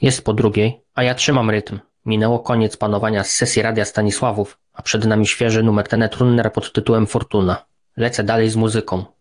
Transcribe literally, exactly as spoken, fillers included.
Jest po drugiej, a ja trzymam rytm. Minęło koniec panowania z sesji Radia Stanisławów, a przed nami świeży numer Tenet Runner pod tytułem Fortuna. Lecę dalej z muzyką.